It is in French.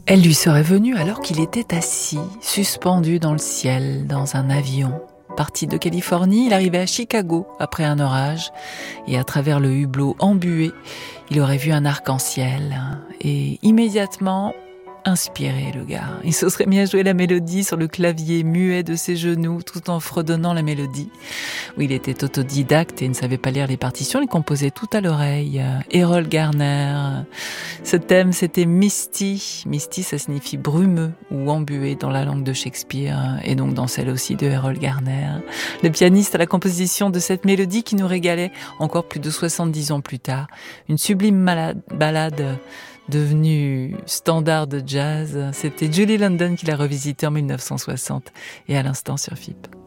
Elle lui serait venue alors qu'il était assis, suspendu dans le ciel, dans un avion. Parti de Californie, il arrivait à Chicago après un orage, et à travers le hublot embué, il aurait vu un arc-en-ciel, et immédiatement, inspiré le gars. Il se serait mis à jouer la mélodie sur le clavier muet de ses genoux, tout en fredonnant la mélodie. Oui, il était autodidacte et ne savait pas lire les partitions, il composait tout à l'oreille. Errol Garner. Ce thème, c'était Misty. Misty, ça signifie brumeux ou embué dans la langue de Shakespeare, et donc dans celle aussi de Errol Garner. Le pianiste à la composition de cette mélodie qui nous régalait encore plus de 70 ans plus tard. Une sublime ballade devenue standard de jazz. C'était Julie London qui l'a revisitée en 1960 et à l'instant sur FIP.